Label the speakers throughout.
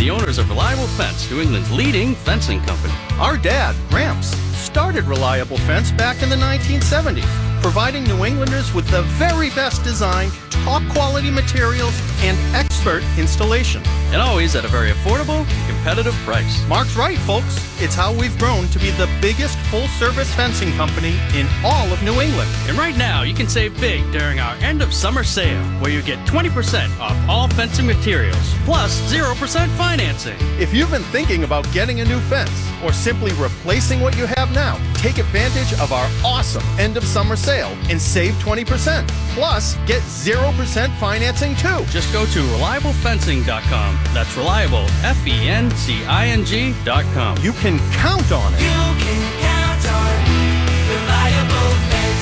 Speaker 1: the owners of Reliable Fence, New England's leading fencing company.
Speaker 2: Our dad, Gramps, started Reliable Fence back in the 1970s, providing New Englanders with the very best design, top quality materials, and expert installation.
Speaker 1: And always at a very affordable and competitive price.
Speaker 2: Mark's right, folks. It's how we've grown to be the biggest full-service fencing company in all of New England.
Speaker 1: And right now, you can save big during our end of summer sale, where you get 20% off all fencing materials, plus 0% financing.
Speaker 2: If you've been thinking about getting a new fence or simply replacing what you have now, take advantage of our awesome end of summer sale and save 20%. Plus, get 0% financing too.
Speaker 1: Just go to ReliableFencing.com. That's reliable, FENCING.com.
Speaker 2: You can count on it.
Speaker 3: You can count on Reliable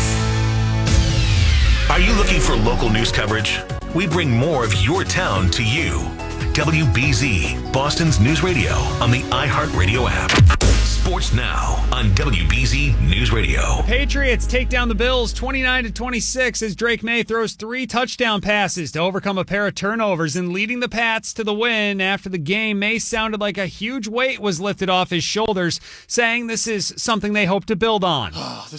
Speaker 3: Fence.
Speaker 4: Are you looking for local news coverage? We bring more of your town to you. WBZ, Boston's news radio on the iHeartRadio app. Sports now on WBZ News Radio.
Speaker 5: Patriots take down the Bills 29-26 as Drake May throws 3 touchdown passes to overcome a pair of turnovers and leading the Pats to the win. After the game, May sounded like a huge weight was lifted off his shoulders, saying this is something they hope to build on.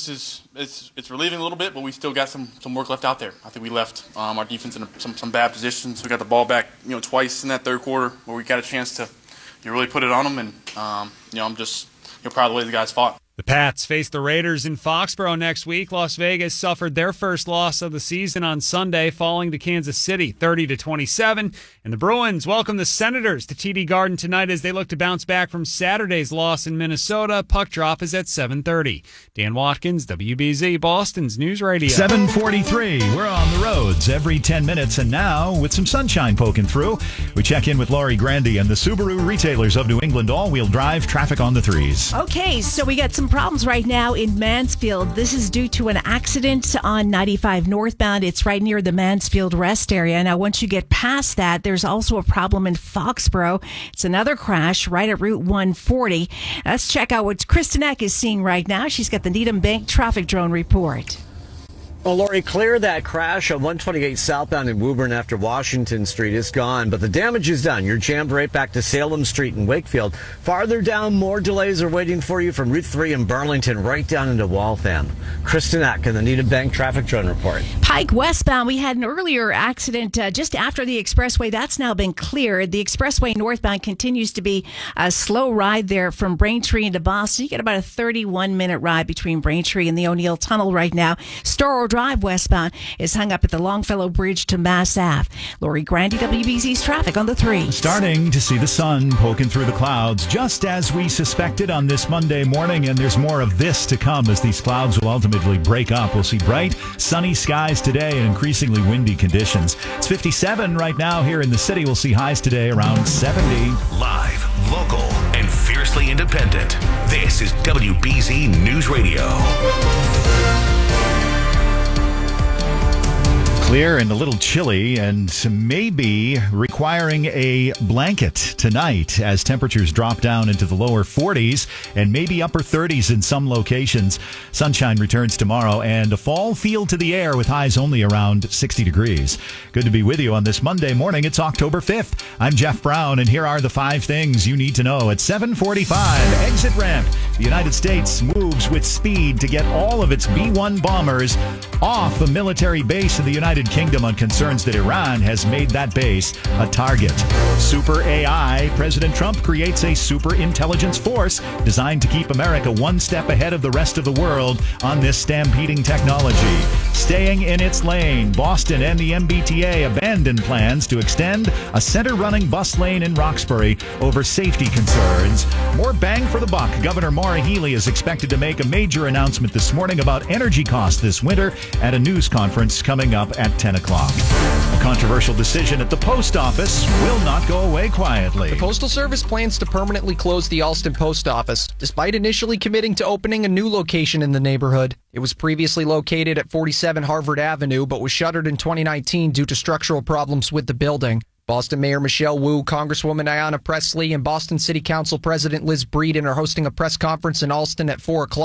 Speaker 6: It's relieving a little bit, but we still got some work left out there. I think we left our defense in some bad positions. We got the ball back, twice in that third quarter where we got a chance to really put it on them, and I'm just proud of the way the guys fought.
Speaker 5: The Pats face the Raiders in Foxborough next week. Las Vegas suffered their first loss of the season on Sunday, falling to Kansas City 30-27. And the Bruins welcome the Senators to TD Garden tonight as they look to bounce back from Saturday's loss in Minnesota. Puck drop is at 7:30. Dan Watkins, WBZ, Boston's News Radio.
Speaker 7: 7:43. We're on the roads every 10 minutes, and now with some sunshine poking through, we check in with Laurie Grandy and the Subaru retailers of New England all-wheel drive traffic on the threes.
Speaker 8: Okay, so we got some problems right now in Mansfield. This is due to an accident on 95 northbound. It's right near the Mansfield rest area. Now, once you get past that, there's also a problem in Foxborough. It's another crash right at Route 140. Let's check out what Kristen Eck is seeing right now. She's got the Needham Bank traffic drone report.
Speaker 9: Well, Lori, clear that crash on 128 southbound in Woburn after Washington Street is gone, but the damage is done. You're jammed right back to Salem Street in Wakefield. Farther down, more delays are waiting for you from Route 3 in Burlington right down into Waltham. Kristen Eck in the Needham Bank traffic drone report.
Speaker 8: Pike westbound, we had an earlier accident just after the expressway. That's now been cleared. The expressway northbound continues to be a slow ride there from Braintree into Boston. You get about a 31-minute ride between Braintree and the O'Neill Tunnel right now. Storrow Drive westbound is hung up at the Longfellow Bridge to Mass Ave. Laurie Grandy, WBZ's traffic on the 3.
Speaker 7: Starting to see the sun poking through the clouds, just as we suspected on this Monday morning, and there's more of this to come as these clouds will ultimately break up. We'll see bright, sunny skies today and increasingly windy conditions. It's 57 right now here in the city. We'll see highs today around 70.
Speaker 4: Live, local, and fiercely independent. This is WBZ News Radio.
Speaker 7: Clear and a little chilly, and maybe requiring a blanket tonight as temperatures drop down into the lower 40s and maybe upper 30s in some locations. Sunshine returns tomorrow and a fall feel to the air with highs only around 60 degrees. Good to be with you on this Monday morning. It's October 5th. I'm Jeff Brown, and here are the 5 things you need to know at 7:45. Exit ramp. The United States moves with speed to get all of its B-1 bombers off a military base in the United Kingdom on concerns that Iran has made that base a target. Super AI. President Trump creates a super intelligence force designed to keep America one step ahead of the rest of the world on this stampeding technology. Staying in its lane, Boston and the MBTA abandoned plans to extend a center-running bus lane in Roxbury over safety concerns. More bang for the buck. Governor Maura Healey is expected to make a major announcement this morning about energy costs this winter at a news conference coming up at 10 o'clock. A controversial decision at the post office will not go away quietly.
Speaker 10: The Postal Service plans to permanently close the Alston Post Office, despite initially committing to opening a new location in the neighborhood. It was previously located at 47 Harvard Avenue, but was shuttered in 2019 due to structural problems with the building. Boston Mayor Michelle Wu, Congresswoman Ayanna Pressley, and Boston City Council President Liz Breeden are hosting a press conference in Alston at 4 o'clock.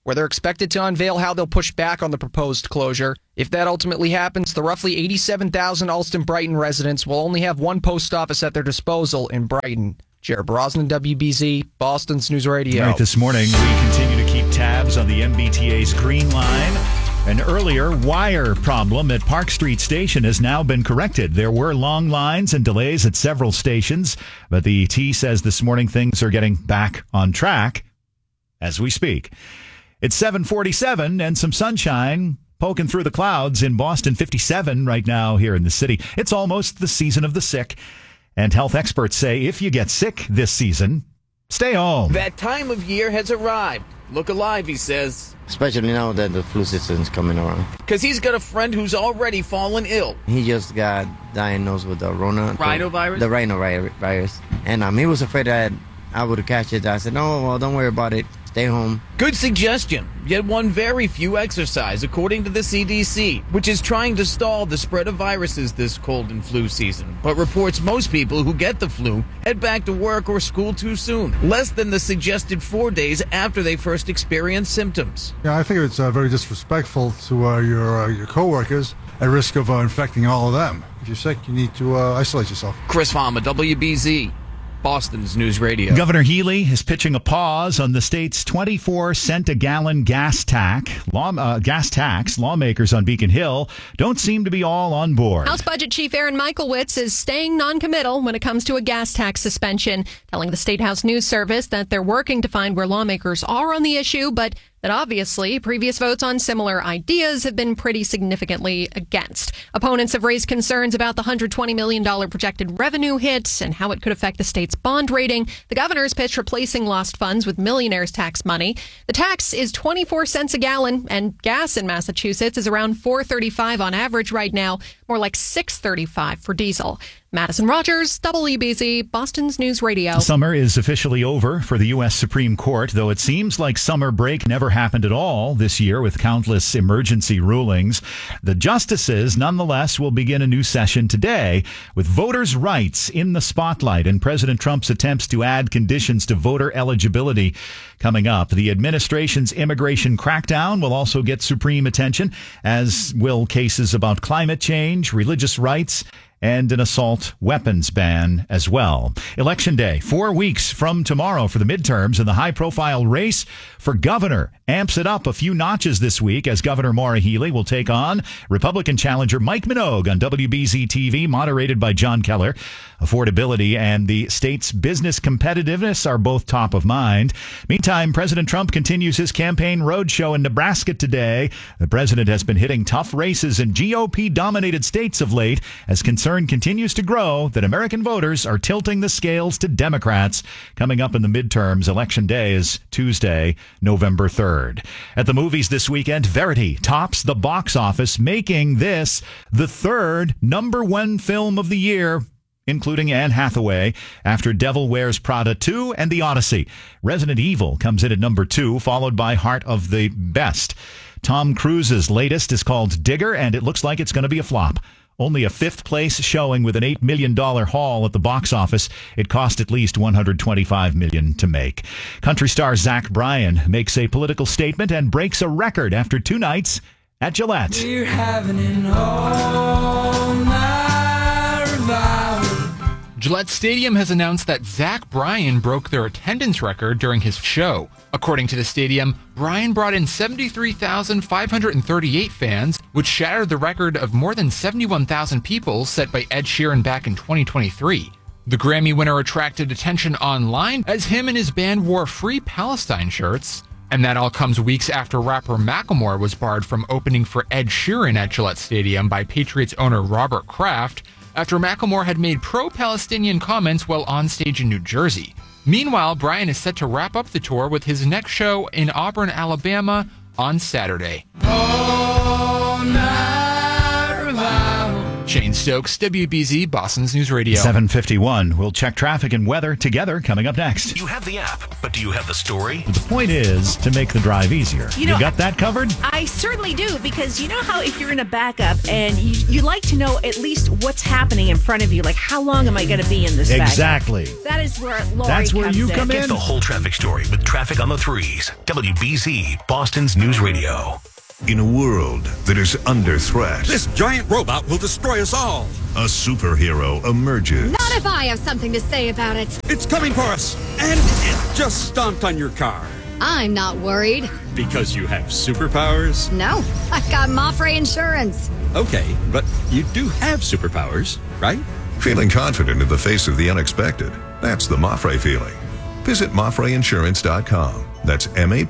Speaker 10: where they're expected to unveil how they'll push back on the proposed closure. If that ultimately happens, the roughly 87,000 Allston-Brighton residents will only have one post office at their disposal in Brighton. Jared Brosnan, WBZ, Boston's News Radio.
Speaker 7: All right, this morning we continue to keep tabs on the MBTA's Green Line. An earlier wire problem at Park Street Station has now been corrected. There were long lines and delays at several stations, but the T says this morning things are getting back on track as we speak. It's 7:47 and some sunshine poking through the clouds in Boston. 57 right now here in the city. It's almost the season of the sick, and health experts say if you get sick this season, stay home.
Speaker 11: That time of year has arrived. Look alive, he says.
Speaker 12: Especially now that the flu season is coming around.
Speaker 11: Because he's got a friend who's already fallen ill.
Speaker 12: He just got diagnosed with the
Speaker 11: rhinovirus?
Speaker 12: The rhinovirus. And he was afraid that I would catch it. I said, no, well, don't worry about it. Stay home.
Speaker 11: Good suggestion. Yet one very few exercise, according to the CDC, which is trying to stall the spread of viruses this cold and flu season, but reports most people who get the flu head back to work or school too soon, less than the suggested 4 days after they first experience symptoms.
Speaker 13: Yeah, I think it's very disrespectful to your coworkers at risk of infecting all of them. If you're sick, you need to isolate yourself.
Speaker 11: Chris Fama, WBZ. Boston's News Radio.
Speaker 7: Governor Healy is pitching a pause on the state's 24-cent a gallon gas tax. Lawmakers on Beacon Hill don't seem to be all on board.
Speaker 14: House Budget Chief Aaron Michaelwitz is staying noncommittal when it comes to a gas tax suspension, telling the State House News Service that they're working to find where lawmakers are on the issue, but that obviously previous votes on similar ideas have been pretty significantly against. Opponents have raised concerns about the $120 million projected revenue hit and how it could affect the state's bond rating. The governor's pitched replacing lost funds with millionaires' tax money. The tax is 24 cents a gallon, and gas in Massachusetts is around $4.35 on average right now, more like $6.35 for diesel. Madison Rogers, WBZ, Boston's News Radio.
Speaker 7: Summer is officially over for the U.S. Supreme Court, though it seems like summer break never happened at all this year with countless emergency rulings. The justices, nonetheless, will begin a new session today with voters' rights in the spotlight and President Trump's attempts to add conditions to voter eligibility coming up. The administration's immigration crackdown will also get supreme attention, as will cases about climate change, religious rights, and an assault weapons ban as well. Election Day, 4 weeks from tomorrow for the midterms, and the high-profile race for governor amps it up a few notches this week as Governor Maura Healey will take on Republican challenger Mike Minogue on WBZ TV, moderated by John Keller. Affordability and the state's business competitiveness are both top of mind. Meantime, President Trump continues his campaign roadshow in Nebraska today. The president has been hitting tough races in GOP-dominated states of late as concern continues to grow that American voters are tilting the scales to Democrats. Coming up in the midterms, Election Day is Tuesday, November 3rd. At the movies this weekend, Verity tops the box office, making this the third #1 film of the year, including Anne Hathaway, after Devil Wears Prada 2 and The Odyssey. Resident Evil comes in at #2, followed by Heart of the Best. Tom Cruise's latest is called Digger, and it looks like it's going to be a flop. Only a fifth-place showing with an $8 million haul at the box office. It cost at least $125 million to make. Country star Zach Bryan makes a political statement and breaks a record after 2 nights at Gillette.
Speaker 3: We're having an all-night revival.
Speaker 15: Gillette Stadium has announced that Zach Bryan broke their attendance record during his show. According to the stadium, Bryan brought in 73,538 fans, which shattered the record of more than 71,000 people set by Ed Sheeran back in 2023. The Grammy winner attracted attention online as him and his band wore Free Palestine shirts. And that all comes weeks after rapper Macklemore was barred from opening for Ed Sheeran at Gillette Stadium by Patriots owner Robert Kraft, after Macklemore had made pro-Palestinian comments while on stage in New Jersey. Meanwhile, Bryan is set to wrap up the tour with his next show in Auburn, Alabama on Saturday.
Speaker 3: All night revival.
Speaker 15: Shane Stokes, WBZ, Boston's News Radio.
Speaker 7: 7:51. We'll check traffic and weather together coming up next.
Speaker 4: You have the app, but do you have the story?
Speaker 7: The point is to make the drive easier.
Speaker 8: You know,
Speaker 7: got that covered?
Speaker 8: I certainly do, because you know how if you're in a backup and you like to know at least what's happening in front of you, like how long am I going to be in this backup?
Speaker 7: Exactly.
Speaker 8: That is where Lori
Speaker 7: That's where
Speaker 8: comes
Speaker 7: you
Speaker 8: in.
Speaker 7: come
Speaker 4: Get
Speaker 7: in.
Speaker 4: the whole traffic story with Traffic on the Threes. WBZ, Boston's News Radio.
Speaker 16: In a world that is under threat,
Speaker 17: this giant robot will destroy us all.
Speaker 16: A superhero emerges.
Speaker 18: Not if I have something to say about it.
Speaker 17: It's coming for us, and it just stomped on your car.
Speaker 18: I'm not worried.
Speaker 17: Because you have superpowers?
Speaker 18: No, I've got Mafre Insurance.
Speaker 17: Okay, but you do have superpowers, right?
Speaker 16: Feeling confident in the face of the unexpected. That's the Mafre feeling. Visit MafreInsurance.com. That's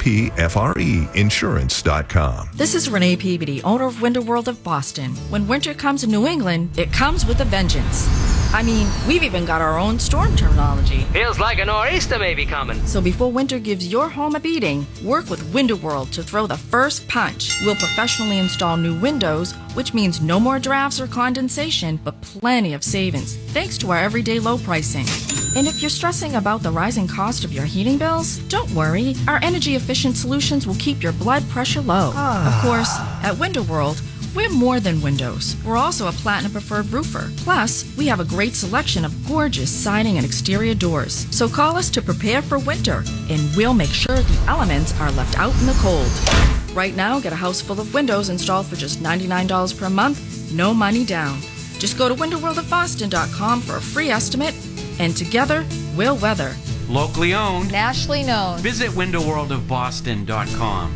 Speaker 16: MAPFRE Insurance.com.
Speaker 19: This is Renee Peabody, owner of Winter World of Boston. When winter comes to New England, it comes with a vengeance. I mean, we've even got our own storm terminology.
Speaker 20: Feels like a nor'easter may be coming.
Speaker 19: So before winter gives your home a beating, work with Winter World to throw the first punch. We'll professionally install new windows, which means no more drafts or condensation, but plenty of savings, thanks to our everyday low pricing. And if you're stressing about the rising cost of your heating bills, don't worry. Our energy-efficient solutions will keep your blood pressure low. Of course, at Winter World, we're more than windows. We're also a Platinum Preferred roofer. Plus, we have a great selection of gorgeous siding and exterior doors. So call us to prepare for winter, and we'll make sure the elements are left out in the cold. Right now, get a house full of windows installed for just $99 per month, no money down. Just go to winterworldofboston.com for a free estimate, and together, we'll weather.
Speaker 21: Locally owned.
Speaker 18: Nationally known.
Speaker 21: Visit windowworldofboston.com.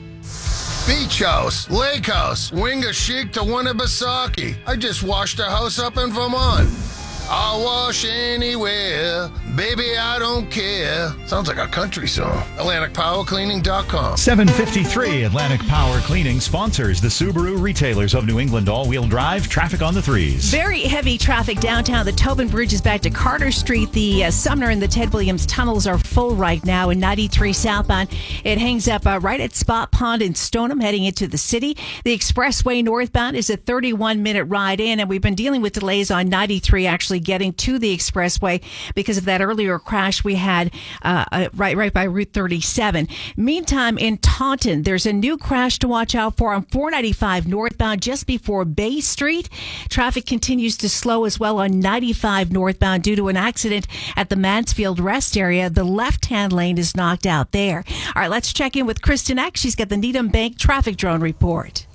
Speaker 22: Beach house, lake house, Winga Chic to Winnipesaukee. I just washed a house up in Vermont. I'll wash anywhere, baby, I don't care. Sounds like a country song. AtlanticPowerCleaning.com.
Speaker 7: 7:53. Atlantic Power Cleaning sponsors the Subaru Retailers of New England all-wheel drive. Traffic on the Threes.
Speaker 8: Very heavy traffic downtown. The Tobin Bridge is back to Carter Street. The Sumner and the Ted Williams tunnels are full right now in 93 southbound. It hangs up right at Spot Pond in Stoneham heading into the city. The expressway northbound is a 31-minute ride in, and we've been dealing with delays on 93 actually getting to the expressway because of that earlier crash we had right by Route 37. Meantime, in Taunton, there's a new crash to watch out for on 495 northbound just before Bay Street. Traffic continues to slow as well on 95 northbound due to an accident at the Mansfield Rest area. The left-hand lane is knocked out there. All right, let's check in with Kristen Eck. She's got the Needham Bank traffic drone report.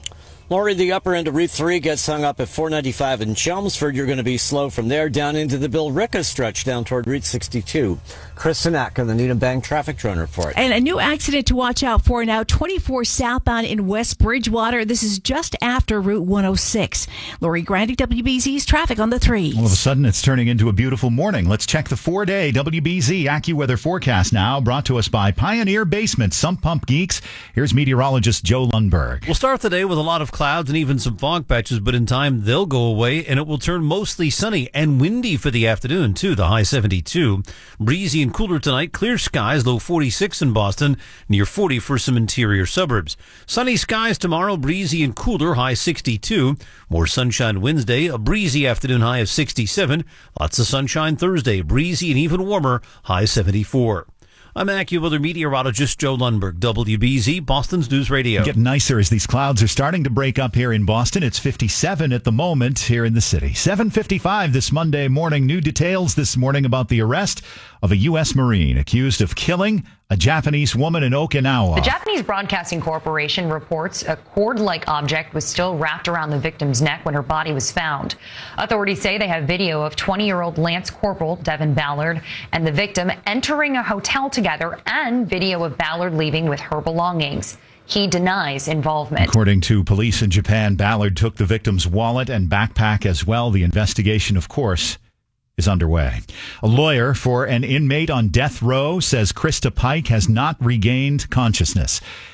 Speaker 9: Lori, the upper end of Route 3 gets hung up at 495 in Chelmsford. You're going to be slow from there down into the Bill Ricka stretch down toward Route 62. Kristen Ack on the Needham Bank Traffic Drone Report.
Speaker 8: And a new accident to watch out for now, 24 southbound in West Bridgewater. This is just after Route 106. Lori Grandy, WBZ's Traffic on the Threes.
Speaker 7: All of a sudden, it's turning into a beautiful morning. Let's check the 4-day WBZ AccuWeather forecast now, brought to us by Pioneer Basement Sump Pump Geeks. Here's meteorologist Joe Lundberg.
Speaker 23: We'll start the day with a lot of clouds and even some fog patches, but in time they'll go away and it will turn mostly sunny and windy for the afternoon too. The high 72. Breezy and cooler tonight. Clear skies, low 46 in Boston, near 40 for some interior suburbs. Sunny skies tomorrow, breezy and cooler, high 62. More sunshine Wednesday, a breezy afternoon high of 67. Lots of sunshine Thursday, breezy and even warmer, high 74. I'm AccuWeather meteorologist Joe Lundberg, WBZ, Boston's News Radio.
Speaker 7: Getting nicer as these clouds are starting to break up here in Boston. It's 57 at the moment here in the city. 7:55 this Monday morning. New details this morning about the arrest of a U.S. Marine accused of killing a Japanese woman in Okinawa.
Speaker 24: The Japanese Broadcasting Corporation reports a cord-like object was still wrapped around the victim's neck when her body was found. Authorities say they have video of 20-year-old Lance Corporal Devin Ballard and the victim entering a hotel together and video of Ballard leaving with her belongings. He denies involvement.
Speaker 7: According to police in Japan, Ballard took the victim's wallet and backpack as well. The investigation, of course, is underway. A lawyer for an inmate on death row says Krista Pike has not regained consciousness.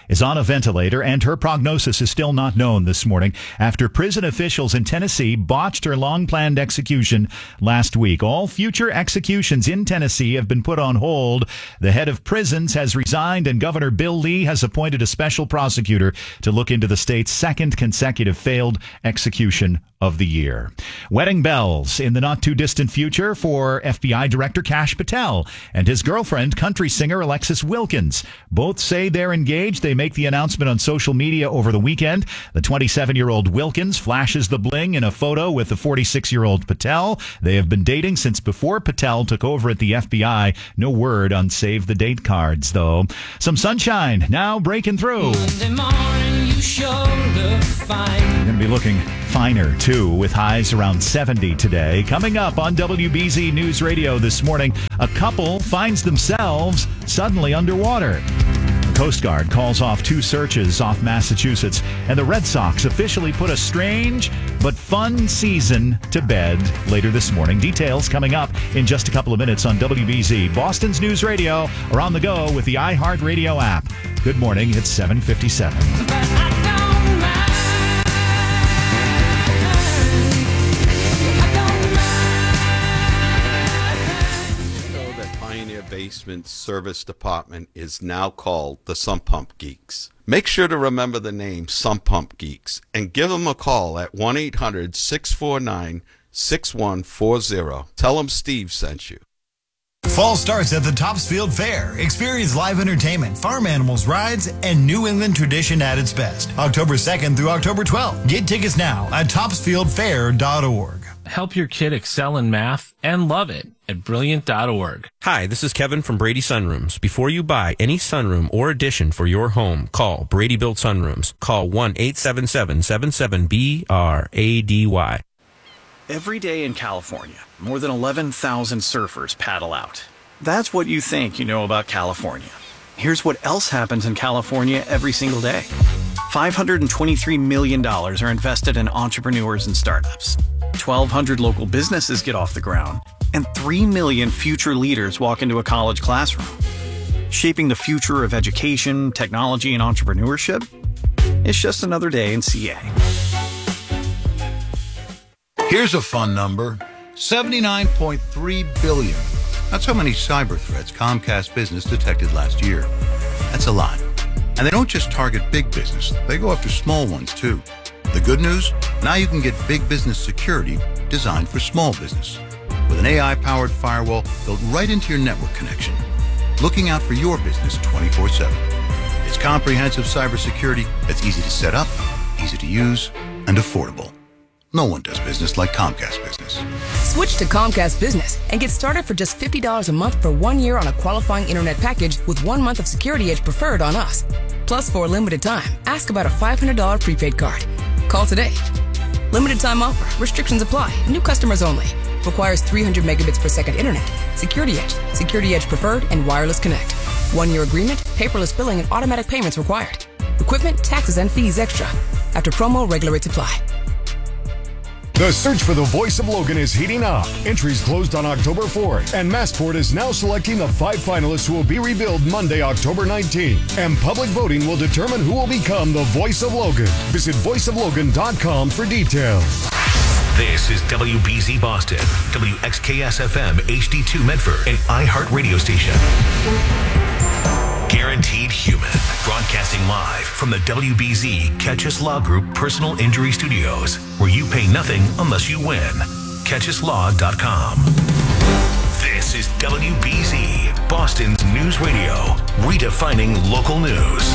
Speaker 7: is on a ventilator, and her prognosis is still not known this morning after prison officials in Tennessee botched her long-planned execution last week. All future executions in Tennessee have been put on hold. The head of prisons has resigned, and Governor Bill Lee has appointed a special prosecutor to look into the state's second consecutive failed execution of the year. Wedding bells in the not-too-distant future for FBI Director Kash Patel and his girlfriend, country singer Alexis Wilkins. Both say they're engaged. They make the announcement on social media over the weekend. The 27-year-old Wilkins flashes the bling in a photo with the 46-year-old Patel. They have been dating since before Patel took over at the FBI. No word on save-the-date cards, though. Some sunshine now breaking through.
Speaker 3: Monday morning, you sure look fine.
Speaker 7: You're going to be looking finer, too, with highs around 70 today. Coming up on WBZ News Radio this morning, a couple finds themselves suddenly underwater. The Coast Guard calls off 2 searches off Massachusetts, and the Red Sox officially put a strange but fun season to bed later this morning. Details coming up in just a couple of minutes on WBZ. Boston's News Radio are on the go with the iHeartRadio app. Good morning. It's 7:57.
Speaker 17: Basement Service Department is now called the Sump Pump Geeks. Make sure to remember the name Sump Pump Geeks and give them a call at 1-800-649-6140. Tell them Steve sent you.
Speaker 1: Fall starts at the Topsfield Fair. Experience live entertainment, farm animals, rides, and New England tradition at its best. October 2nd through October 12th. Get tickets now at topsfieldfair.org.
Speaker 2: Help your kid excel in math and love it at brilliant.org.
Speaker 5: Hi, this is Kevin from Brady Sunrooms. Before you buy any sunroom or addition for your home, call Brady Built Sunrooms. Call 1-877-77-BRADY.
Speaker 6: Every day in California, more than 11,000 surfers paddle out. That's what you think you know about California. Here's what else happens in California every single day. $523 million are invested in entrepreneurs and startups. 1,200 local businesses get off the ground, and 3 million future leaders walk into a college classroom. Shaping the future of education, technology, and entrepreneurship? It's just another day in CA.
Speaker 25: Here's a fun number, 79.3 billion. That's how many cyber threats Comcast Business detected last year. That's a lot. And they don't just target big business, they go after small ones too. The good news? Now you can get big business security designed for small business with an AI-powered firewall built right into your network connection, looking out for your business 24/7. It's comprehensive cybersecurity that's easy to set up, easy to use, and affordable. No one does business like Comcast Business.
Speaker 26: Switch to Comcast Business and get started for just $50 a month for 1 year on a qualifying internet package with 1 month of Security Edge Preferred on us. Plus, for a limited time, ask about a $500 prepaid card. Call today. Limited time offer. Restrictions apply. New customers only. Requires 300 megabits per second internet. Security Edge, Security Edge Preferred, and Wireless Connect. 1 year agreement, paperless billing, and automatic payments required. Equipment, taxes, and fees extra. After promo, regular rates apply.
Speaker 27: The search for the voice of Logan is heating up. Entries closed on October 4th, and Massport is now selecting the 5 finalists who will be revealed Monday, October 19th. And public voting will determine who will become the voice of Logan. Visit voiceoflogan.com for details.
Speaker 4: This is WBZ Boston, WXKS-FM HD2 Medford, and iHeart Radio Station. Guaranteed Human, broadcasting live from the WBZ Catchus Law Group Personal Injury Studios, where you pay nothing unless you win. CatchusLaw.com. This is WBZ, Boston's News Radio, redefining local news.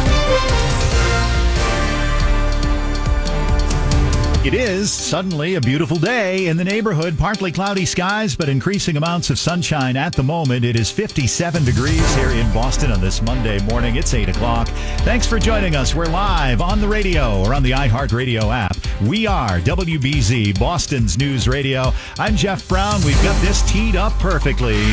Speaker 7: It is suddenly a beautiful day in the neighborhood. Partly cloudy skies, but increasing amounts of sunshine at the moment. It is 57 degrees here in Boston on this Monday morning. It's 8 o'clock. Thanks for joining us. We're live on the radio or on the iHeartRadio app. We are WBZ, Boston's News Radio. I'm Jeff Brown. We've got this teed up perfectly.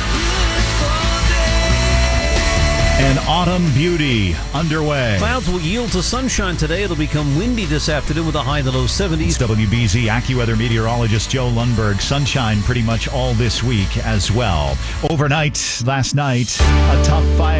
Speaker 7: An autumn beauty underway.
Speaker 23: Clouds will yield to sunshine today. It'll become windy this afternoon with a high in the low 70s.
Speaker 7: WBZ AccuWeather meteorologist Joe Lundberg. Sunshine pretty much all this week as well. Overnight, last night, a tough fire at a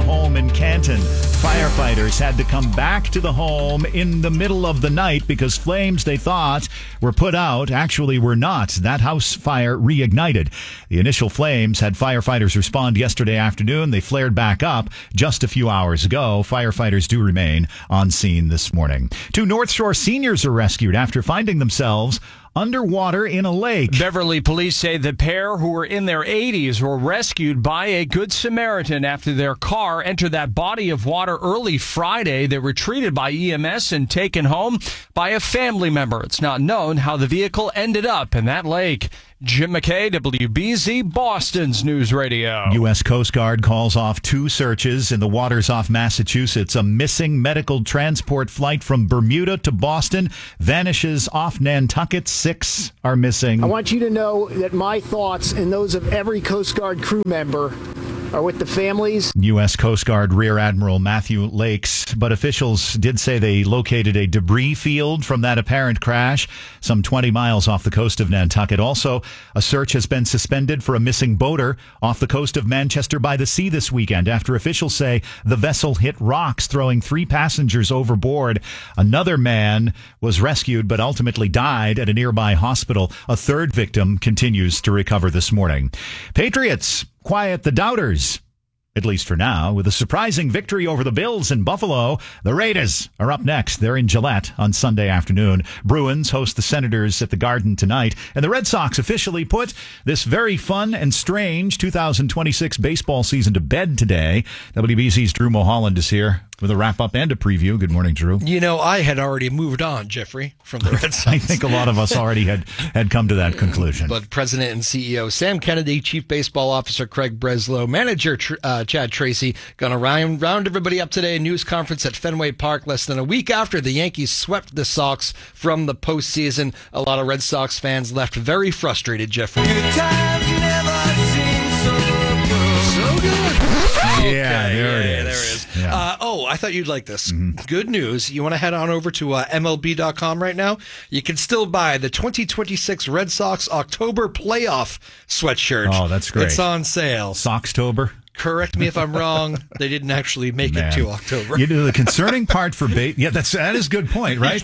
Speaker 7: home in Canton. Firefighters had to come back to the home in the middle of the night because flames they thought were put out actually were not. That house fire reignited. The initial flames had firefighters respond yesterday afternoon. They flared back up just a few hours ago. Firefighters do remain on scene this morning. 2 North Shore seniors are rescued after finding themselves underwater in a lake.
Speaker 10: Beverly police say the pair, who were in their 80s, were rescued by a Good Samaritan after their car entered that body of water early Friday. They were treated by EMS and taken home by a family member. It's not known how the vehicle ended up in that lake. Jim McKay, WBZ, Boston's News Radio.
Speaker 7: U.S. Coast Guard calls off 2 searches in the waters off Massachusetts. A missing medical transport flight from Bermuda to Boston vanishes off Nantucket. 6 are missing.
Speaker 11: I want you to know that my thoughts and those of every Coast Guard crew member are with the families.
Speaker 7: U.S. Coast Guard Rear Admiral Matthew Lakes, but officials did say they located a debris field from that apparent crash some 20 miles off the coast of Nantucket. Also, a search has been suspended for a missing boater off the coast of Manchester by the Sea this weekend after officials say the vessel hit rocks, throwing 3 passengers overboard. Another man was rescued but ultimately died at a nearby hospital. A 3rd victim continues to recover this morning. Patriots quiet the doubters, at least for now, with a surprising victory over the Bills in Buffalo. The Raiders are up next. They're in Gillette on Sunday afternoon. Bruins host the Senators at the Garden tonight. And the Red Sox officially put this very fun and strange 2026 baseball season to bed today. WBZ's Drew Mulholland is here with a wrap-up and a preview. Good morning, Drew.
Speaker 12: You know, I had already moved on, Jeffrey, from the Red Sox.
Speaker 7: I think a lot of us already had come to that conclusion.
Speaker 12: But President and CEO Sam Kennedy, Chief Baseball Officer Craig Breslow, Manager Chad Tracy, going to round everybody up today. A news conference at Fenway Park less than a week after the Yankees swept the Sox from the postseason. A lot of Red Sox fans left very frustrated, Jeffrey.
Speaker 3: Good times never seem so good.
Speaker 7: Yeah, there it is.
Speaker 12: There it is.
Speaker 7: Yeah.
Speaker 12: I thought you'd like this. Good news. You want to head on over to MLB.com right now? You can still buy the 2026 Red Sox October playoff sweatshirt.
Speaker 7: Oh, that's great.
Speaker 12: It's on sale.
Speaker 7: Soxtober?
Speaker 12: Correct me if I'm wrong. They didn't actually make it to October.
Speaker 7: You know, the concerning part for that is a good point, right?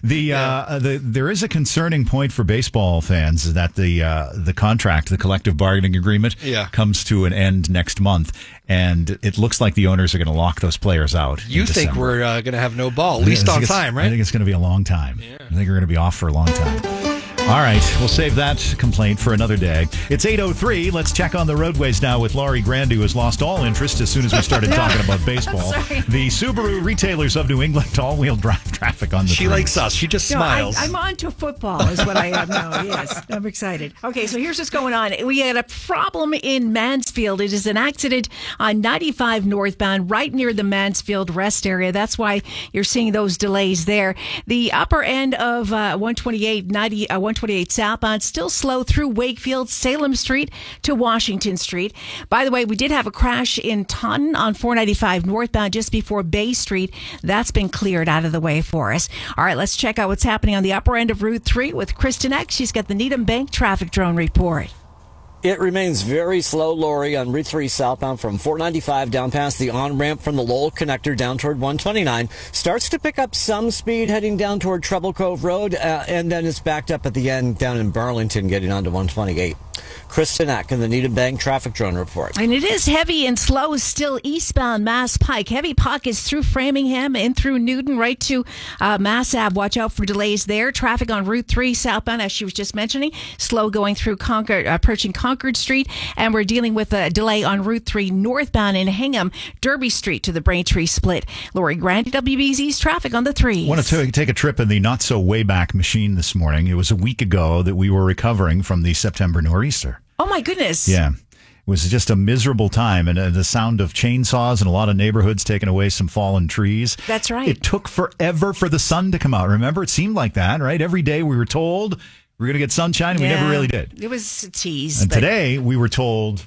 Speaker 7: There is a concerning point for baseball fans is that the contract, the collective bargaining agreement, comes to an end next month, and it looks like the owners are going to lock those players out.
Speaker 12: You think we're going to have no ball, at least on time, right?
Speaker 7: I think it's going to be a long time. Yeah. I think we're going to be off for a long time. All right, we'll save that complaint for another day. It's 8:03. Let's check on the roadways now with Laurie Grande, who has lost all interest as soon as we started talking about baseball. The Subaru retailers of New England, all-wheel drive traffic on the
Speaker 12: She likes us. She just smiles.
Speaker 8: I'm on to football is what I am now. Yes, I'm excited. Okay, so here's what's going on. We had a problem in Mansfield. It is an accident on 95 northbound right near the Mansfield rest area. That's why you're seeing those delays there. The upper end of 128 southbound still slow through Wakefield, Salem Street to Washington Street. By the way, we did have a crash in Taunton on 495 northbound just before Bay Street. That's been cleared out of the way for us. All right, let's check out what's happening on the upper end of Route 3 with Kristen Eck. She's got the Needham Bank traffic drone report.
Speaker 9: It remains very slow, Lori, on Route 3 southbound from 495 down past the on-ramp from the Lowell connector down toward 129. Starts to pick up some speed heading down toward Treble Cove Road, and then it's backed up at the end down in Burlington getting onto 128. Kristen Eck in the Needham Bank traffic drone report.
Speaker 8: And it is heavy and slow still eastbound Mass Pike. Heavy pockets through Framingham and through Newton right to Mass Ave. Watch out for delays there. Traffic on Route 3 southbound, as she was just mentioning, slow going through approaching Concord Street. And we're dealing with a delay on Route 3 northbound in Hingham, Derby Street to the Braintree split. Lori Grande, WBZ's traffic on the 3s.
Speaker 7: I want to take a trip in the not-so-way-back machine this morning. It was a week ago that we were recovering from the September nor'easter.
Speaker 8: Oh, my goodness.
Speaker 7: Yeah. It was just a miserable time, and the sound of chainsaws in a lot of neighborhoods taking away some fallen trees.
Speaker 8: That's right.
Speaker 7: It took forever for the sun to come out. Remember, it seemed like that, right? Every day we were told we were going to get sunshine, and we never really did.
Speaker 8: It was a tease.
Speaker 7: And today we were told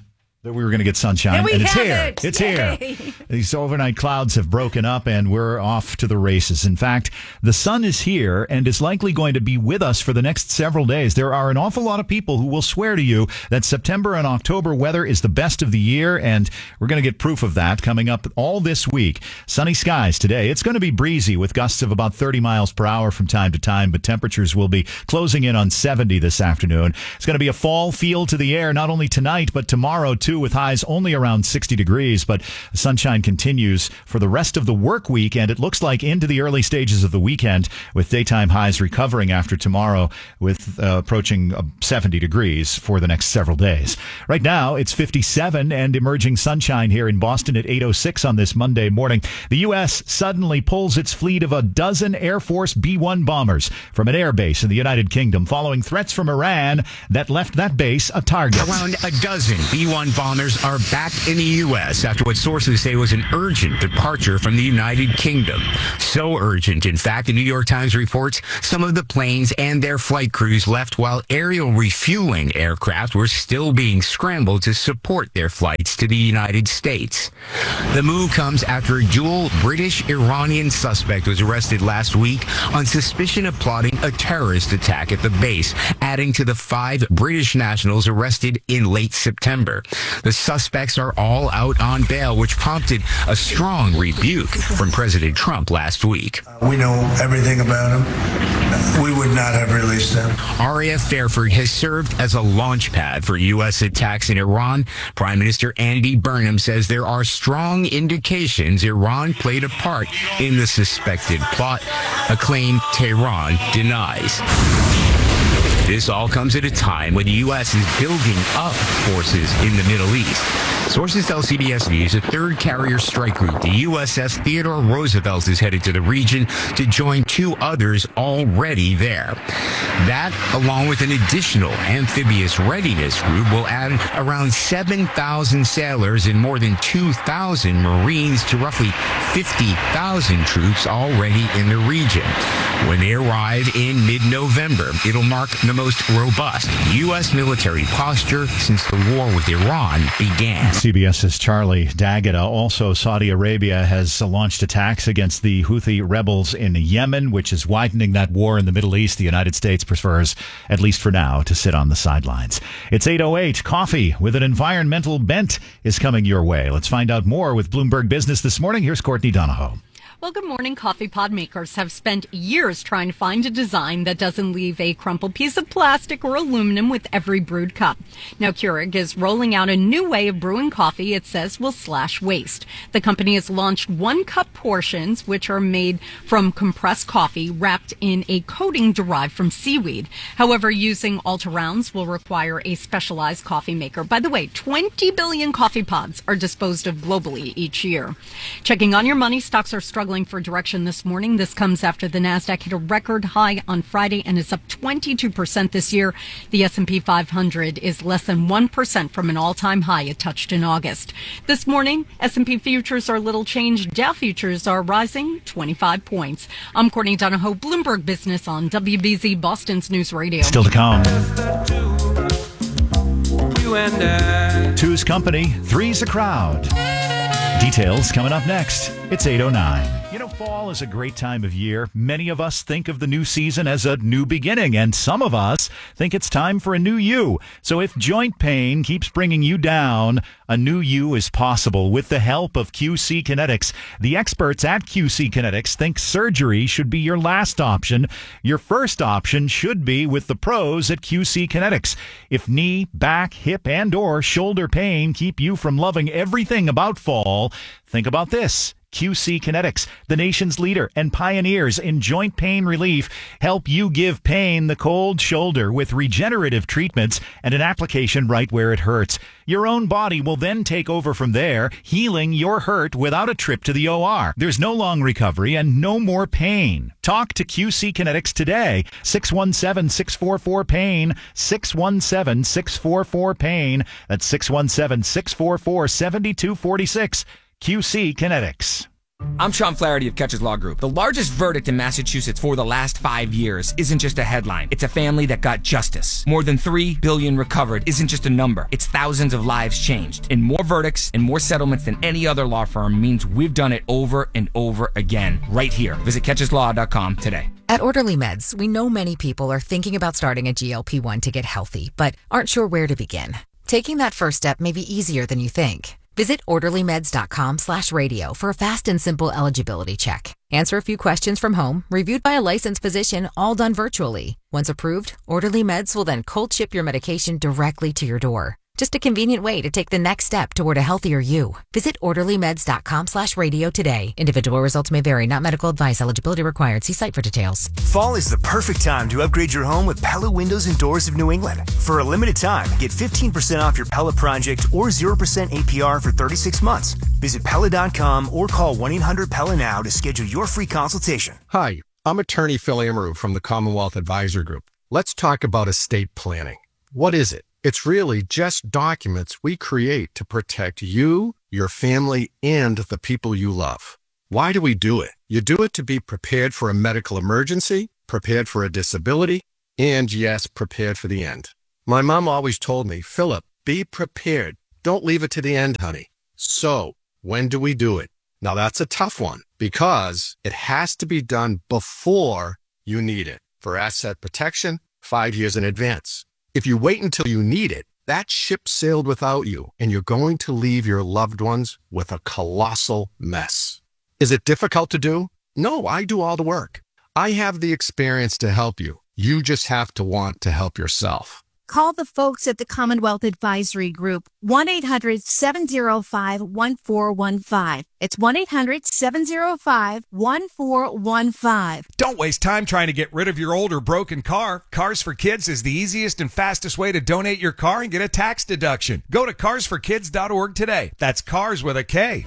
Speaker 7: that we were going to get sunshine,
Speaker 8: and
Speaker 7: it's
Speaker 8: have
Speaker 7: here.
Speaker 8: It.
Speaker 7: It's
Speaker 8: Yay.
Speaker 7: here. These overnight clouds have broken up, and we're off to the races. In fact, the sun is here and is likely going to be with us for the next several days. There are an awful lot of people who will swear to you that September and October weather is the best of the year, and we're going to get proof of that coming up all this week. Sunny skies today. It's going to be breezy with gusts of about 30 miles per hour from time to time, but temperatures will be closing in on 70 this afternoon. It's going to be a fall feel to the air, not only tonight, but tomorrow, too, with highs only around 60 degrees. But the sunshine continues for the rest of the work week, and it looks like into the early stages of the weekend, with daytime highs recovering after tomorrow, with approaching 70 degrees for the next several days. Right now, it's 57 and emerging sunshine here in Boston at 8:06 on this Monday morning. The U.S. suddenly pulls its fleet of a dozen Air Force B-1 bombers from an air base in the United Kingdom following threats from Iran that left that base a target.
Speaker 13: Around a dozen B-1 bombers are back in the U.S. after what sources say was an urgent departure from the United Kingdom. So urgent, in fact, the New York Times reports some of the planes and their flight crews left while aerial refueling aircraft were still being scrambled to support their flights to the United States. The move comes after a dual British-Iranian suspect was arrested last week on suspicion of plotting a terrorist attack at the base, adding to the 5 British nationals arrested in late September. The suspects are all out on bail, which prompted a strong rebuke from President Trump last week.
Speaker 14: We know everything about them. We would not have released them.
Speaker 13: RAF Fairford has served as a launch pad for U.S. attacks in Iran. Prime Minister Andy Burnham says there are strong indications Iran played a part in the suspected plot, a claim Tehran denies. This all comes at a time when the U.S. is building up forces in the Middle East. Sources tell CBS News a third carrier strike group, the USS Theodore Roosevelt, is headed to the region to join 2 others already there. That, along with an additional amphibious readiness group, will add around 7,000 sailors and more than 2,000 Marines to roughly 50,000 troops already in the region. When they arrive in mid-November, it'll mark the most robust U.S. military posture since the war with Iran began.
Speaker 7: CBS's Charlie D'Agata. Also, Saudi Arabia has launched attacks against the Houthi rebels in Yemen, which is widening that war in the Middle East. The United States prefers, at least for now, to sit on the sidelines. It's 8:08. Coffee with an environmental bent is coming your way. Let's find out more with Bloomberg Business this morning. Here's Courtney Donahoe.
Speaker 15: Well, good morning. Coffee pod makers have spent years trying to find a design that doesn't leave a crumpled piece of plastic or aluminum with every brewed cup. Now, Keurig is rolling out a new way of brewing coffee it says will slash waste. The company has launched 1-cup portions, which are made from compressed coffee wrapped in a coating derived from seaweed. However, using Alta-Rounds will require a specialized coffee maker. By the way, 20 billion coffee pods are disposed of globally each year. Checking on your money, stocks are struggling for direction this morning. This comes after the Nasdaq hit a record high on Friday and is up 22% this year. The S&P 500 is less than 1% from an all-time high it touched in August. This morning, S&P futures are little changed. Dow futures are rising 25 points. I'm Courtney Donahoe, Bloomberg Business on WBZ Boston's News Radio.
Speaker 7: Still to come.
Speaker 21: You and I.
Speaker 7: 2's company, 3's a crowd. Details coming up next. It's 8:09. You know, fall is a great time of year. Many of us think of the new season as a new beginning, and some of us think it's time for a new you. So if joint pain keeps bringing you down, a new you is possible with the help of QC Kinetics. The experts at QC Kinetics think surgery should be your last option. Your first option should be with the pros at QC Kinetics. If knee, back, hip, and or shoulder pain keep you from loving everything about fall, think about this. QC Kinetics, the nation's leader and pioneers in joint pain relief, help you give pain the cold shoulder with regenerative treatments and an application right where it hurts. Your own body will then take over from there, healing your hurt without a trip to the OR. There's no long recovery and no more pain. Talk to QC Kinetics today. 617-644-PAIN, 617-644-PAIN. That's 617-644-7246. QC Kinetics.
Speaker 16: I'm Sean Flaherty of Catches Law Group. The largest verdict in Massachusetts for the last 5 years isn't just a headline. It's a family that got justice. More than $3 billion recovered isn't just a number. It's thousands of lives changed. And more verdicts and more settlements than any other law firm means we've done it over and over again, right here. Visit catcheslaw.com today.
Speaker 17: At Orderly Meds, we know many people are thinking about starting a GLP-1 to get healthy, but aren't sure where to begin. Taking that first step may be easier than you think. Visit orderlymeds.com/radio for a fast and simple eligibility check. Answer a few questions from home, reviewed by a licensed physician, all done virtually. Once approved, Orderly Meds will then cold ship your medication directly to your door. Just a convenient way to take the next step toward a healthier you. Visit orderlymeds.com/radio today. Individual results may vary, not medical advice. Eligibility required. See site for details.
Speaker 18: Fall is the perfect time to upgrade your home with Pella Windows and Doors of New England. For a limited time, get 15% off your Pella project or 0% APR for 36 months. Visit Pella.com or call 1-800-PELLA now to schedule your free consultation.
Speaker 19: Hi, I'm attorney Phil Amaru from the Commonwealth Advisor Group. Let's talk about estate planning. What is it? It's really just documents we create to protect you, your family, and the people you love. Why do we do it? You do it to be prepared for a medical emergency, prepared for a disability, and yes, prepared for the end. My mom always told me, Philip, be prepared. Don't leave it to the end, honey. So, when do we do it? Now that's a tough one because it has to be done before you need it. For asset protection, 5 years in advance. If you wait until you need it, that ship sailed without you, and you're going to leave your loved ones with a colossal mess. Is it difficult to do? No, I do all the work. I have the experience to help you. You just have to want to help yourself.
Speaker 20: Call the folks at the Commonwealth Advisory Group, 1-800-705-1415. It's 1-800-705-1415.
Speaker 22: Don't waste time trying to get rid of your old or broken car. Cars for Kids is the easiest and fastest way to donate your car and get a tax deduction. Go to carsforkids.org today. That's cars with a K.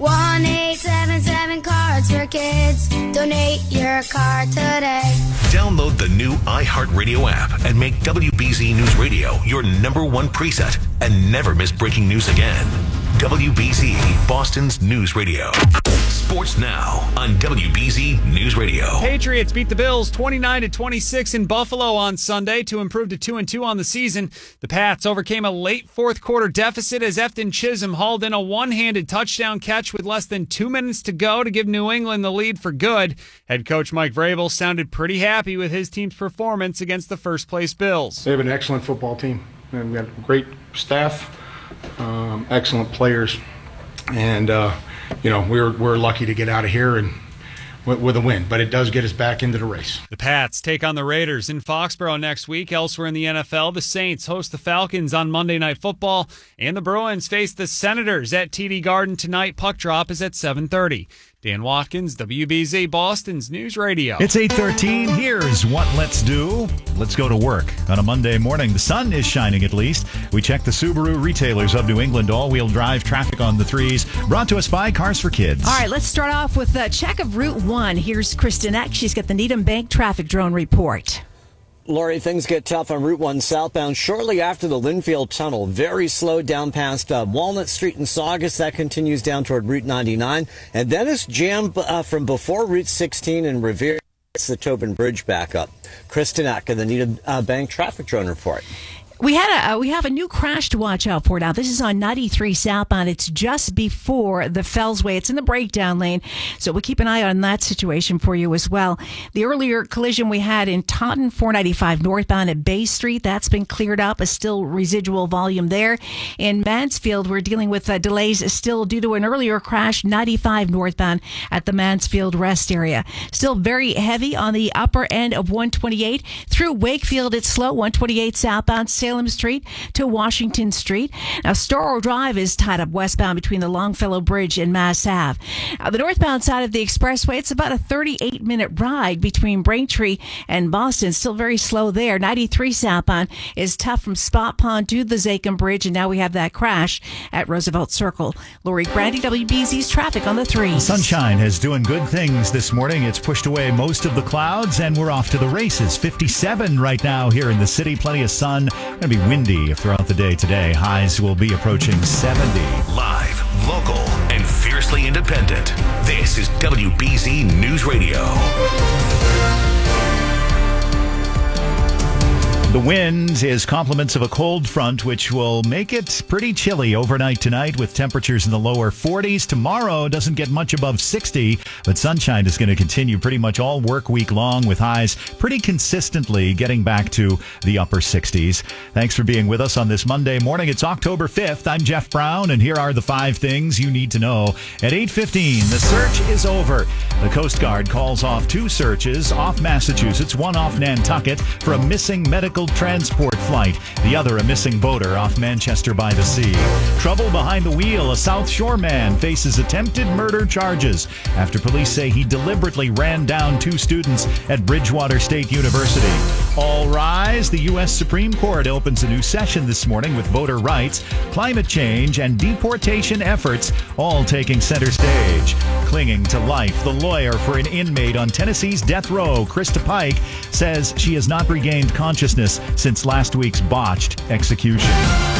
Speaker 24: 1-877 Cars for Kids. Donate your car today.
Speaker 4: Download the new iHeartRadio app and make WBZ News Radio your number one preset and never miss breaking news again. WBZ, Boston's news radio. Sports now on WBZ News Radio.
Speaker 28: Patriots beat the Bills 29-26 in Buffalo on Sunday to improve to 2-2 on the season. The Pats overcame a late fourth quarter deficit as Efton Chisholm hauled in a one-handed touchdown catch with less than 2 minutes to go to give New England the lead for good. Head coach Mike Vrabel sounded pretty happy with his team's performance against the first-place Bills.
Speaker 29: They have an excellent football team. We've got a great staff, excellent players, and we're lucky to get out of here and with a win, but it does get us back into the race.
Speaker 28: The Pats take on the Raiders in Foxborough next week. Elsewhere in the NFL, the Saints host the Falcons on Monday Night Football, and the Bruins face the Senators at TD Garden tonight. Puck drop is at 7:30. Dan Watkins, WBZ, Boston's News Radio.
Speaker 7: It's 8:13. Here's what let's do. Let's go to work on a Monday morning. The sun is shining at least. We check the Subaru retailers of New England. All-wheel drive traffic on the threes. Brought to us by Cars for Kids.
Speaker 8: All right, let's start off with a check of Route 1. Here's Kristen Eck. She's got the Needham Bank traffic drone report.
Speaker 9: Lori, things get tough on Route 1 southbound shortly after the Linfield Tunnel. Very slow down past Walnut Street in Saugus. That continues down toward Route 99. And then it's jammed from before Route 16 in Revere. It's the Tobin Bridge back up. Kristen Eck and the Needham Bank traffic drone report.
Speaker 8: We have a new crash to watch out for now. This is on 93 southbound. It's just before the Fellsway. It's in the breakdown lane, so we'll keep an eye on that situation for you as well. The earlier collision we had in Taunton, 495 northbound at Bay Street, that's been cleared up. A still residual volume there. In Mansfield, we're dealing with delays still due to an earlier crash, 95 northbound at the Mansfield rest area. Still very heavy on the upper end of 128. Through Wakefield, it's slow, 128 southbound, Salem Street to Washington Street. Now, Storrow Drive is tied up westbound between the Longfellow Bridge and Mass Ave. The northbound side of the expressway, it's about a 38-minute ride between Braintree and Boston. Still very slow there. 93 southbound is tough from Spot Pond to the Zachem Bridge, and now we have that crash at Roosevelt Circle. Lori Grandy, WBZ's traffic on the 3.
Speaker 7: Sunshine is doing good things this morning. It's pushed away most of the clouds, and we're off to the races. 57 right now here in the city. Plenty of sun. Going to be windy throughout the day today. Highs will be approaching 70.
Speaker 4: Live, local, and fiercely independent. This is WBZ News Radio.
Speaker 7: The wind is compliments of a cold front, which will make it pretty chilly overnight tonight with temperatures in the lower 40s. Tomorrow doesn't get much above 60, but sunshine is going to continue pretty much all work week long with highs pretty consistently getting back to the upper 60s. Thanks for being with us on this Monday morning. It's October 5th. I'm Jeff Brown, and here are the 5 things you need to know. At 8:15, the search is over. The Coast Guard calls off 2 searches off Massachusetts, one off Nantucket for a missing medical transport flight, the other a missing boater off Manchester by the Sea. Trouble behind the wheel. A South Shore man faces attempted murder charges after police say he deliberately ran down 2 students at Bridgewater State University. All rise. The U.S. Supreme Court opens a new session this morning with voter rights, climate change, and deportation efforts all taking center stage. Clinging to life, the lawyer for an inmate on Tennessee's death row, Krista Pike, says she has not regained consciousness since last week's botched execution.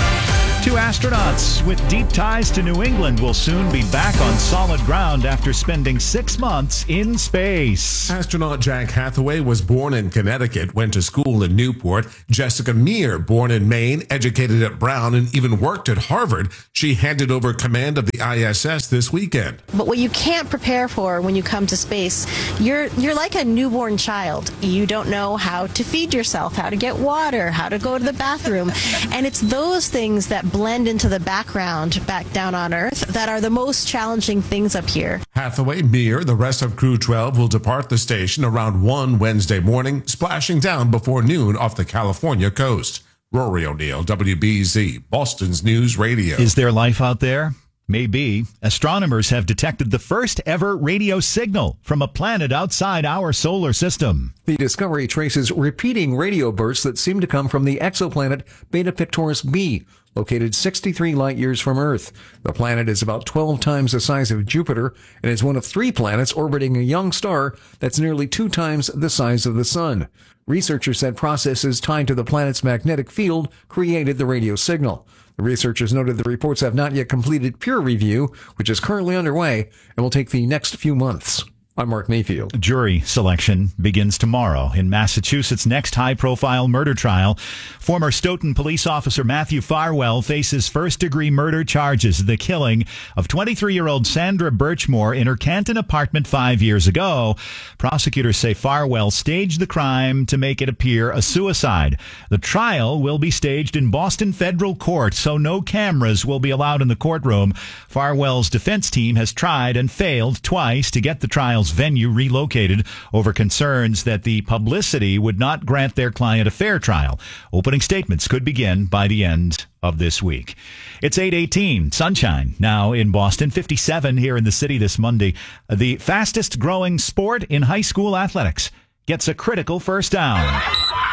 Speaker 7: 2 astronauts with deep ties to New England will soon be back on solid ground after spending 6 months in space.
Speaker 1: Astronaut Jack Hathaway was born in Connecticut, went to school in Newport. Jessica Meir, born in Maine, educated at Brown, and even worked at Harvard. She handed over command of the ISS this weekend.
Speaker 2: But what you can't prepare for when you come to space, you're like a newborn child. You don't know how to feed yourself, how to get water, how to go to the bathroom. And it's those things that blend into the background back down on Earth that are the most challenging things up here.
Speaker 1: Hathaway, Meir, the rest of Crew 12 will depart the station around 1 Wednesday morning, splashing down before noon off the California coast. Rory O'Neill, WBZ, Boston's News Radio.
Speaker 7: Is there life out there? Maybe. Astronomers have detected the first ever radio signal from a planet outside our solar system.
Speaker 5: The discovery traces repeating radio bursts that seem to come from the exoplanet Beta Pictoris b, located 63 light years from Earth. The planet is about 12 times the size of Jupiter and is one of 3 planets orbiting a young star that's nearly 2 times the size of the Sun. Researchers said processes tied to the planet's magnetic field created the radio signal. The researchers noted the reports have not yet completed peer review, which is currently underway and will take the next few months. I'm Mark Mayfield.
Speaker 7: Jury selection begins tomorrow in Massachusetts' next high-profile murder trial. Former Stoughton police officer Matthew Farwell faces first-degree murder charges, the killing of 23-year-old Sandra Birchmore in her Canton apartment 5 years ago. Prosecutors say Farwell staged the crime to make it appear a suicide. The trial will be staged in Boston Federal Court, so no cameras will be allowed in the courtroom. Farwell's defense team has tried and failed twice to get the trial's venue relocated over concerns that the publicity would not grant their client a fair trial. Opening statements could begin by the end of this week. It's 8:18. Sunshine now in Boston. 57 here in the city this Monday. The fastest growing sport in high school athletics gets a critical first down.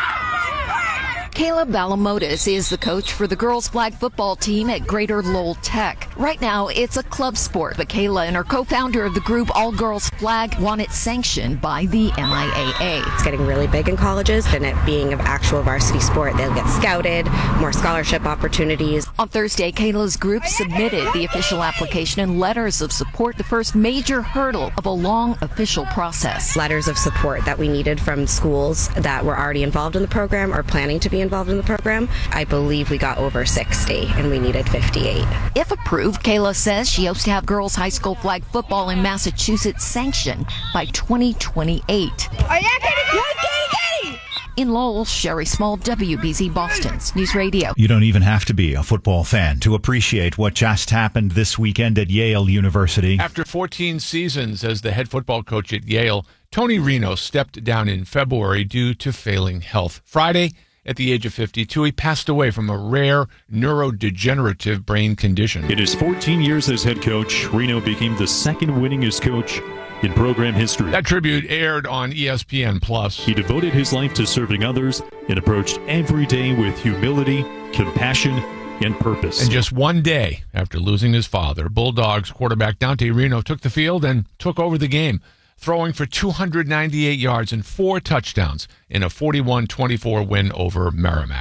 Speaker 6: Kayla Balamotis is the coach for the girls' flag football team at Greater Lowell Tech. Right now, it's a club sport, but Kayla and her co-founder of the group All Girls Flag want it sanctioned by the MIAA.
Speaker 10: It's getting really big in colleges, and it being an actual varsity sport, they'll get scouted, more scholarship opportunities.
Speaker 6: On Thursday, Kayla's group submitted the official application and letters of support, the first major hurdle of a long official process.
Speaker 10: Letters of support that we needed from schools that were already involved in the program or planning to be involved in the program. I believe we got over 60 and we needed 58.
Speaker 6: If approved, Kayla says she hopes to have girls high school flag football in Massachusetts sanctioned by 2028.
Speaker 10: Are you
Speaker 6: In Lowell, Sherry Small, WBZ Boston's News Radio.
Speaker 7: You don't even have to be a football fan to appreciate what just happened this weekend at Yale University.
Speaker 23: After 14 seasons as the head football coach at Yale, Tony Reno stepped down in February due to failing health. Friday, at the age of 52, he passed away from a rare neurodegenerative brain condition.
Speaker 25: In his 14 years as head coach, Reno became the second winningest coach in program history.
Speaker 23: That tribute aired on ESPN+.
Speaker 25: He devoted his life to serving others and approached every day with humility, compassion, and purpose.
Speaker 23: And just one day after losing his father, Bulldogs quarterback Dante Reno took the field and took over the game, throwing for 298 yards and 4 touchdowns in a 41-24 win over Merrimack.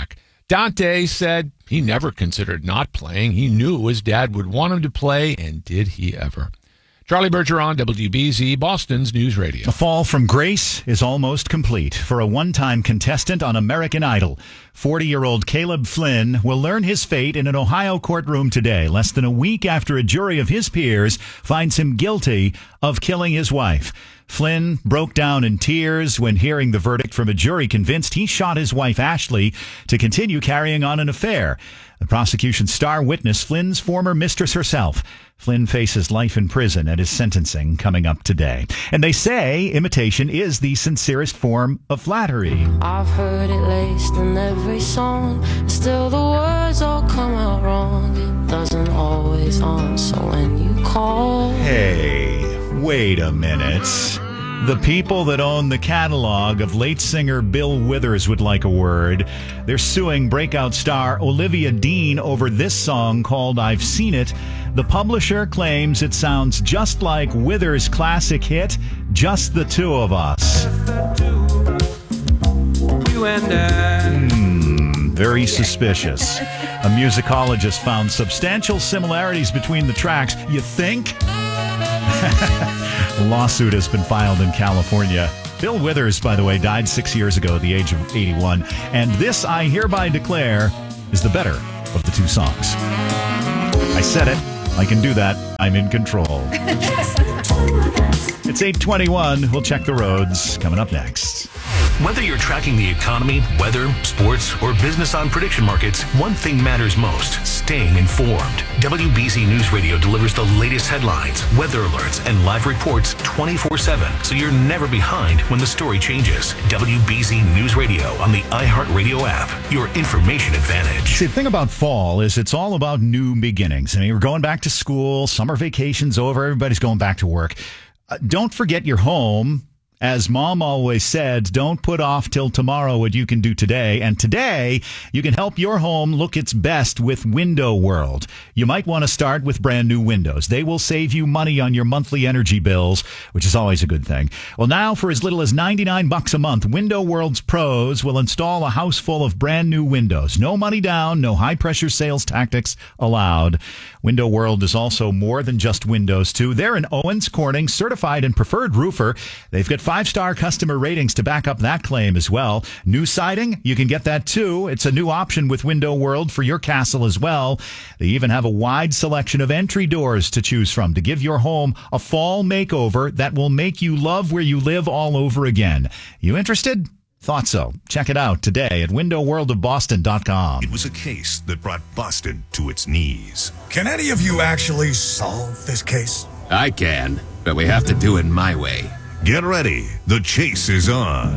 Speaker 23: Dante said he never considered not playing. He knew his dad would want him to play, and did he ever. Charlie Bergeron, WBZ, Boston's News Radio.
Speaker 7: A fall from grace is almost complete for a one-time contestant on American Idol. 40-year-old Caleb Flynn will learn his fate in an Ohio courtroom today, less than a week after a jury of his peers finds him guilty of killing his wife. Flynn broke down in tears when hearing the verdict from a jury convinced he shot his wife Ashley to continue carrying on an affair. The prosecution's star witness, Flynn's former mistress herself. Flynn faces life in prison at his sentencing coming up today. And they say imitation is the sincerest form of flattery.
Speaker 3: I've heard it laced in every song, still the words all come out wrong. It doesn't always answer when you call.
Speaker 7: Hey, wait a minute. The people that own the catalog of late singer Bill Withers would like a word. They're suing breakout star Olivia Dean over this song called I've Seen It. The publisher claims it sounds just like Withers' classic hit, Just the Two of Us.
Speaker 3: You and I.
Speaker 7: Very suspicious. A musicologist found substantial similarities between the tracks. You think? A lawsuit has been filed in California. Bill Withers, by the way, died 6 years ago at the age of 81. And this, I hereby declare, is the better of the two songs. I said it. I can do that. I'm in control. It's 8:21. We'll check the roads coming up next.
Speaker 4: Whether you're tracking the economy, weather, sports, or business on prediction markets, one thing matters most: staying informed. WBZ News Radio delivers the latest headlines, weather alerts, and live reports 24/7, so you're never behind when the story changes. WBZ News Radio on the iHeartRadio app, your information advantage.
Speaker 7: See, the thing about fall is it's all about new beginnings. I mean, we're going back to school, summer vacation's over, everybody's going back to work. Don't forget your home. As Mom always said, don't put off till tomorrow what you can do today. And today, you can help your home look its best with Window World. You might want to start with brand new windows. They will save you money on your monthly energy bills, which is always a good thing. Well, now for as little as $99 a month, Window World's pros will install a house full of brand new windows. No money down, no high-pressure sales tactics allowed. Window World is also more than just windows, too. They're an Owens Corning certified and preferred roofer. They've got 5-star customer ratings to back up that claim as well. New siding, you can get that too. It's a new option with Window World for your castle as well. They even have a wide selection of entry doors to choose from to give your home a fall makeover that will make you love where you live all over again. You interested? Thought so. Check it out today at windowworldofboston.com.
Speaker 11: It was a case that brought Boston to its knees.
Speaker 12: Can any of you actually solve this case?
Speaker 13: I can, but we have to do it my way.
Speaker 11: Get ready. The chase is on.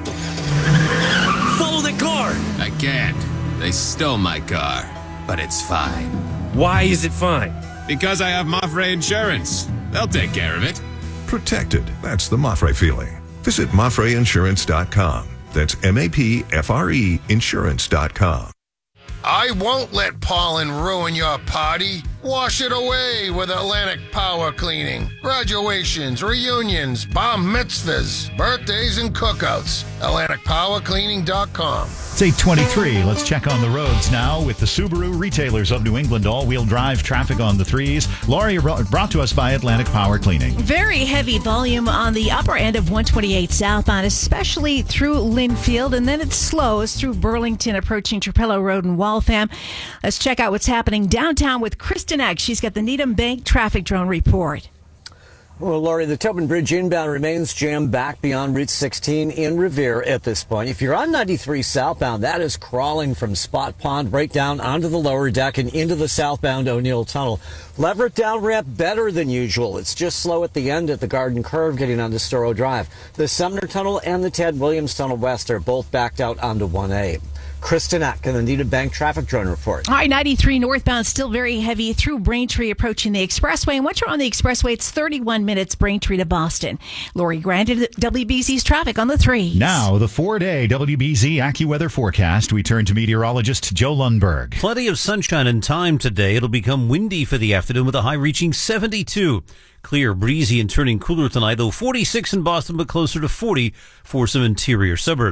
Speaker 13: Follow the car! I can't. They stole my car, but it's fine.
Speaker 12: Why is it fine?
Speaker 13: Because I have Mafre Insurance. They'll take care of it.
Speaker 11: Protected. That's the Mafre feeling. Visit MafreInsurance.com. That's MAPFRE Insurance.com.
Speaker 14: I won't let pollen ruin your party. Wash it away with Atlantic Power Cleaning. Graduations, reunions, bar mitzvahs, birthdays, and cookouts. AtlanticPowerCleaning.com.
Speaker 7: It's 8:23. Let's check on the roads now with the Subaru retailers of New England. All-wheel drive traffic on the threes. Laurie, brought to us by Atlantic Power Cleaning.
Speaker 8: Very heavy volume on the upper end of 128 southbound, especially through Linfield, and then it slows through Burlington, approaching Trapello Road and Waltham. Let's check out what's happening downtown with Kristen Egg. She's got the Needham Bank traffic drone report.
Speaker 9: Well, Laurie, the Tobin Bridge inbound remains jammed back beyond Route 16 in Revere at this point. If you're on 93 southbound, that is crawling from Spot Pond right down onto the lower deck and into the southbound O'Neill Tunnel. Leverett down ramp better than usual. It's just slow at the end at the Garden Curve getting onto Storrow Drive. The Sumner Tunnel and the Ted Williams Tunnel West are both backed out onto 1A. Kristen Eck and the Needham Bank traffic drone report.
Speaker 8: All right, 93 northbound, still very heavy through Braintree, approaching the expressway. And once you're on the expressway, it's 31 minutes Braintree to Boston. Lori Grandin, WBZ's traffic on the threes.
Speaker 7: Now, the 4-day WBZ AccuWeather forecast. We turn to meteorologist Joe Lundberg.
Speaker 15: Plenty of sunshine and time today. It'll become windy for the afternoon with a high reaching 72. Clear, breezy, and turning cooler tonight, though 46 in Boston, but closer to 40 for some interior suburbs.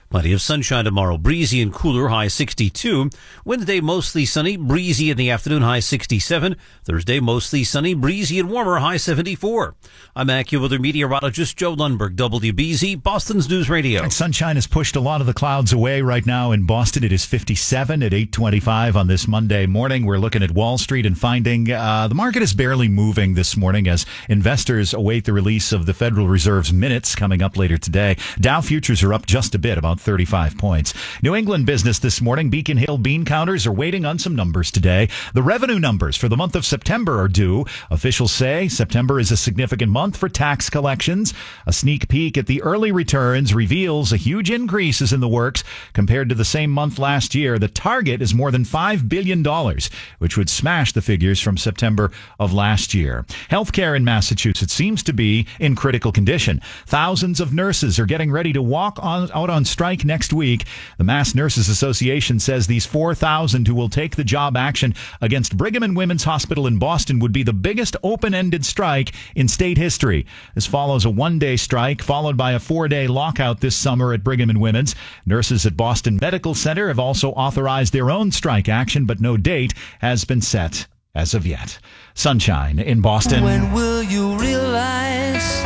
Speaker 15: Plenty of sunshine tomorrow. Breezy and cooler, high 62. Wednesday, mostly sunny, breezy in the afternoon, high 67. Thursday, mostly sunny, breezy and warmer, high 74. I'm AccuWeather meteorologist Joe Lundberg, WBZ, Boston's News Radio.
Speaker 7: And sunshine has pushed a lot of the clouds away right now in Boston. It is 57 at 8:25 on this Monday morning. We're looking at Wall Street and finding the market is barely moving this morning as investors await the release of the Federal Reserve's minutes coming up later today. Dow futures are up just a bit, about 35 points. New England business this morning. Beacon Hill bean counters are waiting on some numbers today. The revenue numbers for the month of September are due. Officials say September is a significant month for tax collections. A sneak peek at the early returns reveals a huge increase is in the works compared to the same month last year. The target is more than $5 billion, which would smash the figures from September of last year. Healthcare in Massachusetts seems to be in critical condition. Thousands of nurses are getting ready to walk out on strike next week. The Mass Nurses Association says these 4,000 who will take the job action against Brigham and Women's Hospital in Boston would be the biggest open-ended strike in state history. This follows a one-day strike followed by a 4-day lockout this summer at Brigham and Women's. Nurses at Boston Medical Center have also authorized their own strike action, but no date has been set as of yet. Sunshine in Boston.
Speaker 16: When will you realize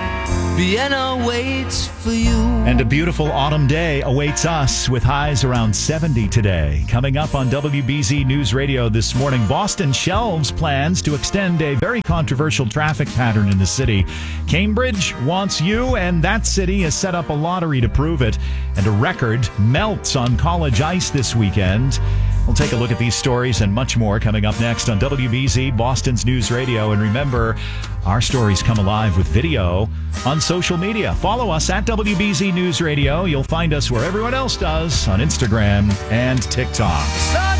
Speaker 16: Vienna waits for you?
Speaker 7: And a beautiful autumn day awaits us with highs around 70 today. Coming up on WBZ News Radio this morning, Boston shelves plans to extend a very controversial traffic pattern in the city. Cambridge wants you, and that city has set up a lottery to prove it. And a record melts on college ice this weekend. We'll take a look at these stories and much more coming up next on WBZ, Boston's News Radio. And remember, our stories come alive with video on social media. Follow us at WBZ News Radio. You'll find us where everyone else does on Instagram and TikTok.